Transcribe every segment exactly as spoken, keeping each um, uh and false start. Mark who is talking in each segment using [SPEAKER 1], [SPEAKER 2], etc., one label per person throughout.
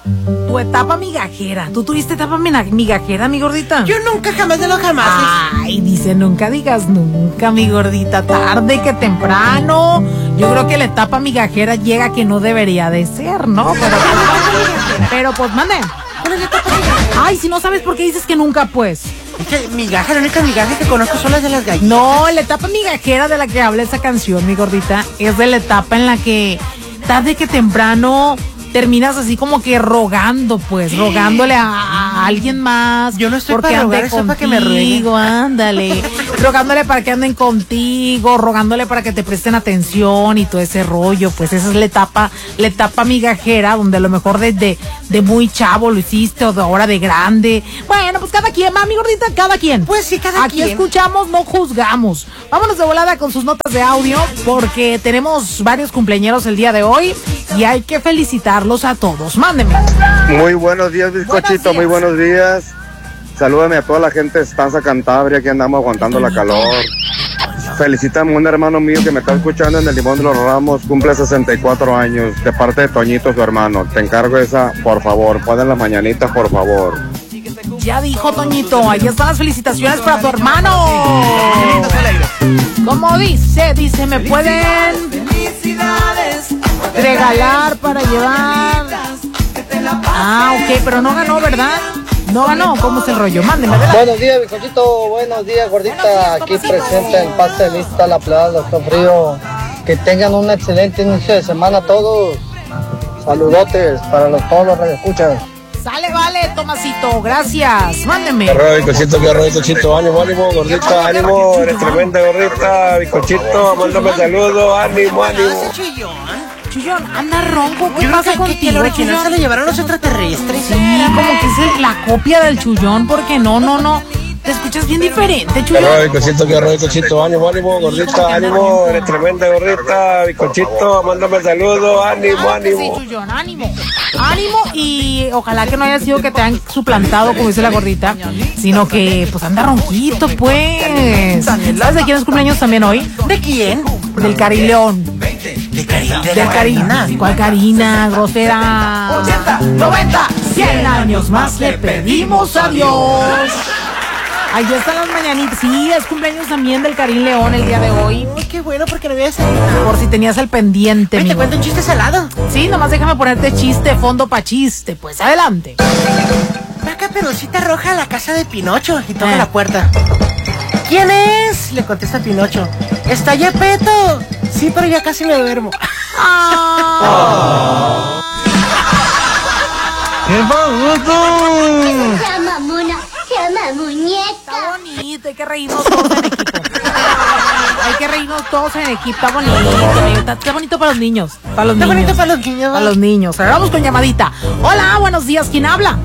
[SPEAKER 1] Tu etapa migajera. ¿Tú tuviste etapa migajera, mi gordita?
[SPEAKER 2] Yo nunca, jamás de lo jamás.
[SPEAKER 1] Ay, dice, nunca digas nunca, mi gordita. Tarde que temprano. Yo creo que la etapa migajera llega que no debería de ser, ¿no? Pero, pero pues, mande.
[SPEAKER 2] ¿Cuál es la etapa migajera?
[SPEAKER 1] Ay, si no sabes por qué dices que nunca, pues.
[SPEAKER 2] Es que migaja, la única migaja que conozco son las de las gallinas.
[SPEAKER 1] No, la etapa migajera de la que habla esa canción, mi gordita, es de la etapa en la que tarde que temprano terminas así como que rogando, pues, ¿sí? rogándole a, a alguien más.
[SPEAKER 2] Yo no estoy
[SPEAKER 1] porque
[SPEAKER 2] para
[SPEAKER 1] ande
[SPEAKER 2] rogar,
[SPEAKER 1] contigo,
[SPEAKER 2] para que me rueguen.
[SPEAKER 1] Ándale. Rogándole para que anden contigo, rogándole para que te presten atención y todo ese rollo. Pues esa es la etapa, la etapa migajera, donde a lo mejor desde de muy chavo lo hiciste o de ahora de grande. Bueno, pues cada quien, mami gordita, cada quien.
[SPEAKER 2] Pues sí, cada
[SPEAKER 1] Aquí
[SPEAKER 2] quien.
[SPEAKER 1] Aquí escuchamos, no juzgamos. Vámonos de volada con sus notas de audio, porque tenemos varios cumpleañeros el día de hoy y hay que felicitarlos a todos. Mándenme.
[SPEAKER 3] Muy buenos días, bizcochito, muy buenos días. Salúdame a toda la gente de Estanza Cantabria, que andamos aguantando la calor. Felicítame a un hermano mío que me está escuchando en el Limón de los Ramos, cumple sesenta y cuatro años, de parte de Toñito, su hermano. Te encargo esa, por favor, ponen las mañanitas, por favor.
[SPEAKER 1] Ya dijo Toñito, ahí están las felicitaciones para tu hermano. Como dice, dice, me pueden regalar para llevar. Ah, ok, pero no ganó, ¿verdad? No ganó, ¿cómo es el rollo? Mándenme.
[SPEAKER 4] Buenos días, bizcochito, buenos días, gordita. Buenos días, aquí presente el pastelista, la playa, doctor Frío. Que tengan un excelente inicio de semana todos. Saludotes para los, todos los radioescuchas.
[SPEAKER 1] Sale, vale, Tomasito, gracias. Mándenme.
[SPEAKER 5] Qué rollo, bizcochito, qué rollo, bizcochito. Ánimo, ánimo, gordita, ánimo. Eres tremenda, gordita. Bizcochito, mándame saludos. Ánimo, ánimo.
[SPEAKER 1] Chuyón, anda ronco, ¿qué
[SPEAKER 2] Yo
[SPEAKER 1] pasa
[SPEAKER 2] creo que,
[SPEAKER 1] contigo,
[SPEAKER 2] que el original
[SPEAKER 1] Chuyón?
[SPEAKER 2] se lo llevaron los extraterrestres.
[SPEAKER 1] Sí, como que es el, la copia del Chuyón, porque no, no, no. Te escuchas bien diferente,
[SPEAKER 5] Qué
[SPEAKER 1] Chuyón.
[SPEAKER 5] rollo, bizcochito, qué rollo, bizcochito. Ánimo, ánimo, gordita, ánimo. Eres tremenda, gordita. Bizcochito, mándame saludos. Ánimo,
[SPEAKER 1] Claro que sí,
[SPEAKER 5] ánimo.
[SPEAKER 1] Chuyón, ánimo. Ánimo y ojalá que no haya sido que te han suplantado, como dice la gordita, sino que pues anda ronquito, pues. ¿Sabes de quién es cumpleaños también hoy?
[SPEAKER 2] ¿De quién?
[SPEAKER 1] Del Cari León.
[SPEAKER 2] De Karina. De
[SPEAKER 1] Del Karina. ¿Cuál Karina? Grosera.
[SPEAKER 2] ochenta, noventa,
[SPEAKER 1] cien años más le pedimos a Dios. Ahí están las mañanitas. Sí, es cumpleaños también del Karim León el día de hoy.
[SPEAKER 2] Ay, qué bueno, porque no voy a desayunar.
[SPEAKER 1] Por si tenías el pendiente,
[SPEAKER 2] Oye,
[SPEAKER 1] mi
[SPEAKER 2] te cuento un chiste salado.
[SPEAKER 1] Sí, nomás déjame ponerte chiste, fondo pa' chiste. Pues adelante.
[SPEAKER 2] Va Caperucita Roja a la casa de Pinocho y toca
[SPEAKER 1] Eh.
[SPEAKER 2] la puerta. ¿Quién es? Le contesta Pinocho. ¿Está Yepeto? Sí, pero ya casi me duermo.
[SPEAKER 1] Ah.
[SPEAKER 5] ¡Qué famoso!
[SPEAKER 6] Se llama mona, se llama muñeca.
[SPEAKER 1] Está bonito, hay que reírnos todos en equipo. Hay que reírnos todos en equipo. Está bonito, amigo. Está, está bonito para los niños. Para los
[SPEAKER 2] Está
[SPEAKER 1] niños.
[SPEAKER 2] bonito para los niños.
[SPEAKER 1] Para los niños. Ahora vamos con llamadita. Hola, buenos días. ¿Quién habla?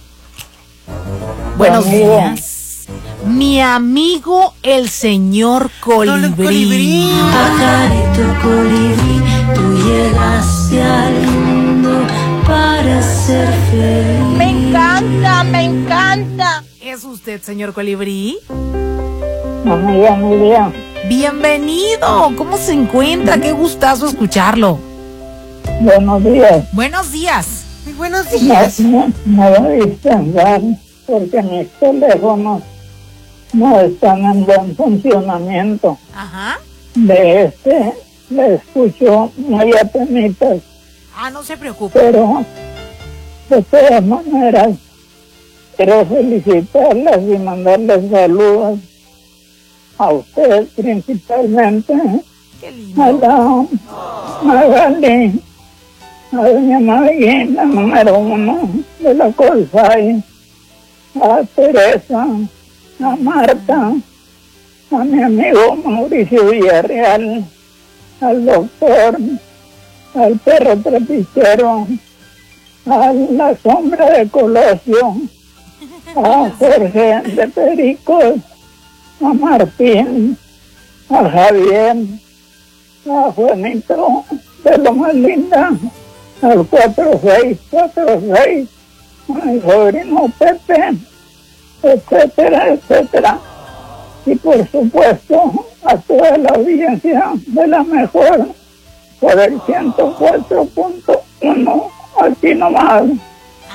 [SPEAKER 1] Buenos días. Mi amigo el señor Colibrí.
[SPEAKER 2] Colibrí.
[SPEAKER 7] Pajarito colibrí, tú llegaste al mundo para ser feliz.
[SPEAKER 1] Me encanta, me encanta. ¿Es usted, señor Colibrí?
[SPEAKER 4] Muy bien, muy bien.
[SPEAKER 1] Bienvenido. ¿Cómo se encuentra? Qué gustazo escucharlo.
[SPEAKER 4] Buenos días.
[SPEAKER 1] Buenos días.
[SPEAKER 2] Muy buenos
[SPEAKER 4] Me,
[SPEAKER 2] días.
[SPEAKER 4] me, me voy a dispensar porque mis teléfonos no están en buen funcionamiento.
[SPEAKER 1] Ajá.
[SPEAKER 4] De este le escucho muy apenitas,
[SPEAKER 1] Ah, no se preocupe.
[SPEAKER 4] pero de todas maneras quiero felicitarlas y mandarles saludos a ustedes principalmente,
[SPEAKER 1] Qué
[SPEAKER 4] a
[SPEAKER 1] lindo.
[SPEAKER 4] la Magali, a doña Maggie, la número uno de la Colfay, a Teresa, a Marta, a mi amigo Mauricio Villarreal, al doctor, al perro trapichero, a la sombra de Colosio, a Jorge de Pericos, a Martín, a Javier, a Juanito de lo más linda, al cuatro seis cuatro seis, a mi sobrino Pepe, etcétera, etcétera. Y por supuesto a toda la audiencia de la mejor por el ciento cuatro punto uno, aquí nomás,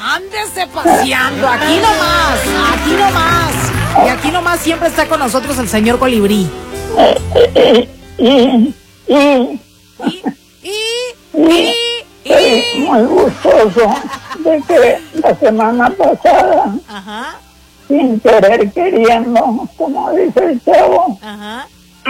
[SPEAKER 1] Ándese paseando, aquí nomás, aquí nomás. Y aquí nomás siempre está con nosotros el señor Colibrí.
[SPEAKER 8] Y, y, y,
[SPEAKER 1] y, y, y,
[SPEAKER 8] muy gustoso de que la semana pasada,
[SPEAKER 1] ajá,
[SPEAKER 8] sin querer queriendo, como dice el chavo,
[SPEAKER 1] ajá,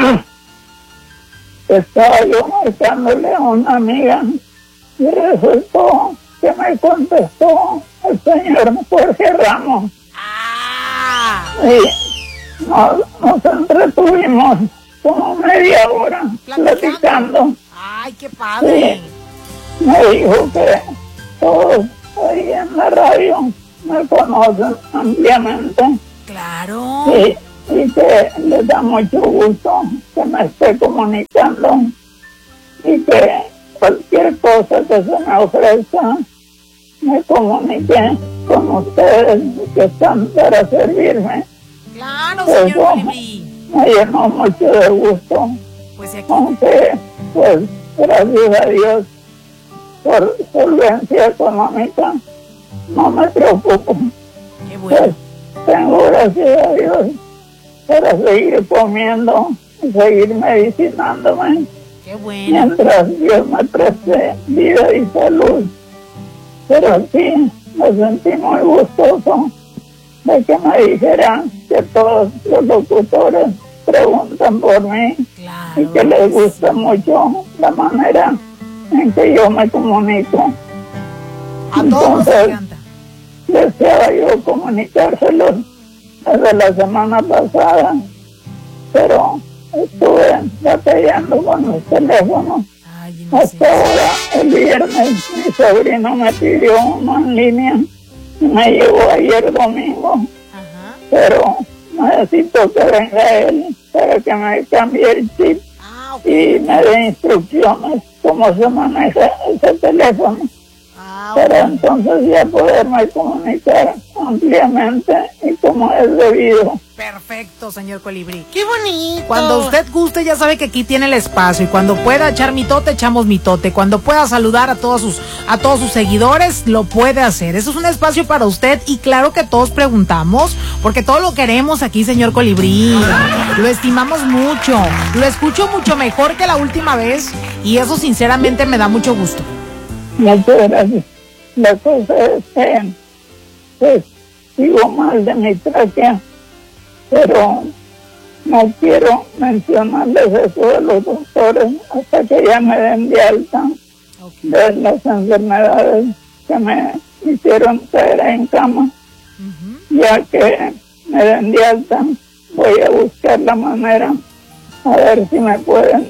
[SPEAKER 8] estaba yo marcándole a una amiga y resultó que me contestó el señor Jorge Ramos.
[SPEAKER 1] ah,
[SPEAKER 8] Y nos, nos entretuvimos como media hora
[SPEAKER 1] Platicando.
[SPEAKER 8] platicando.
[SPEAKER 1] ay, qué padre.
[SPEAKER 8] Sí, me dijo que todos ahí en la radio me conocen ampliamente
[SPEAKER 1] Claro.
[SPEAKER 8] y, y que les da mucho gusto que me esté comunicando y que cualquier cosa que se me ofrezca me comunique con ustedes que están para servirme.
[SPEAKER 1] Claro, señor
[SPEAKER 8] Eso
[SPEAKER 1] Colibrí.
[SPEAKER 8] me llenó mucho de gusto,
[SPEAKER 1] Pues aquí,
[SPEAKER 8] aunque pues gracias a Dios por solvencia económica no me preocupo,
[SPEAKER 1] qué
[SPEAKER 8] pues
[SPEAKER 1] bueno.
[SPEAKER 8] tengo gracias a Dios para seguir comiendo y seguir medicinándome
[SPEAKER 1] Qué bueno.
[SPEAKER 8] mientras Dios me preste vida y salud. Pero sí, me sentí muy gustoso de que me dijeran que todos los locutores preguntan por mí
[SPEAKER 1] Claro.
[SPEAKER 8] y que les gusta mucho la manera en que yo me comunico.
[SPEAKER 1] A todos nos
[SPEAKER 8] Entonces,
[SPEAKER 1] encanta.
[SPEAKER 8] deseaba yo comunicárselos desde la semana pasada, pero estuve batallando con los teléfonos.
[SPEAKER 1] Ay,
[SPEAKER 8] Hasta
[SPEAKER 1] inocencia.
[SPEAKER 8] ahora, el viernes, mi sobrino me pidió uno en línea y me llegó ayer domingo,
[SPEAKER 1] Ajá.
[SPEAKER 8] pero necesito que venga él para que me cambie el chip
[SPEAKER 1] Ah, ok.
[SPEAKER 8] y me dé instrucciones cómo se maneja ese teléfono,
[SPEAKER 1] Ah,
[SPEAKER 8] para
[SPEAKER 1] ok.
[SPEAKER 8] entonces ya poderme comunicar ampliamente y como es debido.
[SPEAKER 1] Perfecto, señor Colibrí.
[SPEAKER 2] ¡Qué bonito!
[SPEAKER 1] Cuando usted guste, ya sabe que aquí tiene el espacio. Y cuando pueda echar mitote, echamos mitote. Cuando pueda saludar a todos sus, a todos sus seguidores, lo puede hacer. Eso es un espacio para usted. Y claro que todos preguntamos, porque todo lo queremos aquí, señor Colibrí. Lo estimamos mucho. Lo escucho mucho mejor que la última vez. Y eso sinceramente me da mucho gusto.
[SPEAKER 8] Muchas gracias. La cosa es que pues sigo mal de mi tráquea, pero no quiero mencionarles eso de los doctores hasta que ya me den de alta
[SPEAKER 1] Okay.
[SPEAKER 8] de las enfermedades que me hicieron caer en cama.
[SPEAKER 1] Uh-huh.
[SPEAKER 8] Ya que me den de alta, voy a buscar la manera a ver si me pueden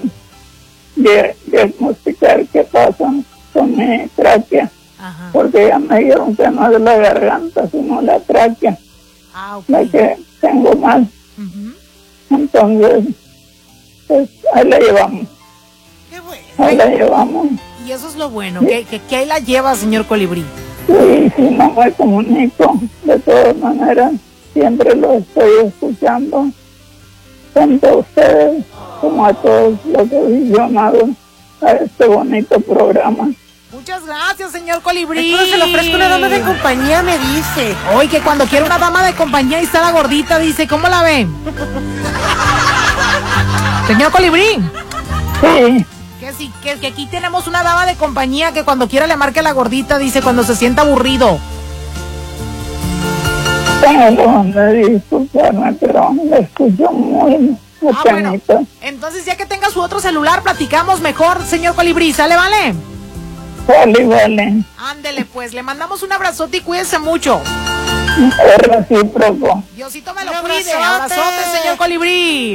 [SPEAKER 8] di- diagnosticar qué pasa con mi tráquea,
[SPEAKER 1] Ajá.
[SPEAKER 8] porque ya me dijeron que no es la garganta, sino la tráquea,
[SPEAKER 1] Ah, ok.
[SPEAKER 8] la que tengo mal.
[SPEAKER 1] Ujú.
[SPEAKER 8] Entonces, pues ahí la llevamos,
[SPEAKER 2] ¡Qué bueno!
[SPEAKER 8] ahí la llevamos.
[SPEAKER 1] Y eso es lo bueno, que, que, que ahí la lleva, señor Colibrí.
[SPEAKER 8] Y si no me comunico, de todas maneras, siempre lo estoy escuchando, tanto a ustedes como a todos los aficionados a este bonito programa.
[SPEAKER 1] Muchas gracias, señor Colibrí.
[SPEAKER 2] Cuando se le ofrezca una dama de compañía, me dice.
[SPEAKER 1] Hoy que cuando quiere una dama de compañía y está la gordita, dice, ¿cómo la ve? Señor Colibrí,
[SPEAKER 8] Sí,
[SPEAKER 1] que sí, que, que aquí tenemos una dama de compañía que cuando quiera le marque a la gordita, dice, cuando se sienta aburrido.
[SPEAKER 8] tengo de disculparme, pero me escucho muy
[SPEAKER 1] Ah, bueno.
[SPEAKER 8] pequeñito.
[SPEAKER 1] Entonces, ya que tenga su otro celular, platicamos mejor, señor Colibrí, ¿sale, vale?
[SPEAKER 8] Vale, vale,
[SPEAKER 1] Ándele, pues, le mandamos un abrazote y cuídese mucho.
[SPEAKER 8] es recíproco.
[SPEAKER 1] Diosito me lo
[SPEAKER 2] Un
[SPEAKER 1] cuide.
[SPEAKER 2] abrazote.
[SPEAKER 1] Abrazote, señor Colibrí.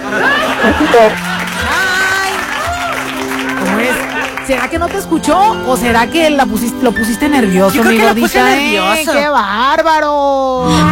[SPEAKER 1] Ay. ¿Cómo es? ¿Será que no te escuchó? ¿O será que la pusiste, lo pusiste nervioso,
[SPEAKER 2] Yo creo
[SPEAKER 1] mi
[SPEAKER 2] que la
[SPEAKER 1] gordita?
[SPEAKER 2] puse
[SPEAKER 1] eh?
[SPEAKER 2] nervioso.
[SPEAKER 1] ¡Qué bárbaro!